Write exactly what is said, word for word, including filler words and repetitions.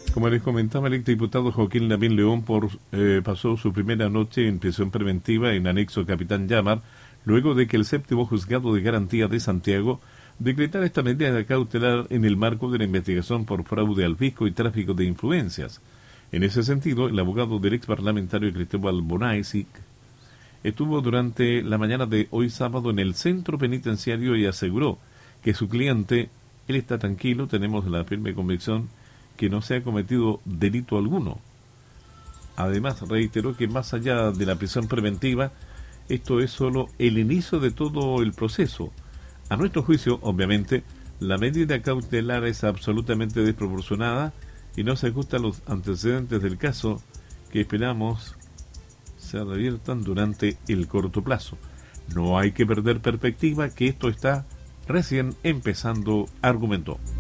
Como les comentaba, el exdiputado Joaquín Lavín León por, eh, pasó su primera noche en prisión preventiva en anexo Capitán Llamar, luego de que el séptimo juzgado de garantía de Santiago decretara esta medida cautelar en el marco de la investigación por fraude al fisco y tráfico de influencias. En ese sentido, el abogado del ex parlamentario Cristóbal Bonaisic estuvo durante la mañana de hoy sábado en el centro penitenciario y aseguró que su cliente, él está tranquilo, tenemos la firme convicción que no se ha cometido delito alguno. Además, reiteró que más allá de la prisión preventiva, esto es solo el inicio de todo el proceso. A nuestro juicio, obviamente, la medida cautelar es absolutamente desproporcionada y no se ajusta a los antecedentes del caso que esperamos se reviertan durante el corto plazo. No hay que perder perspectiva que esto está recién empezando, argumentó.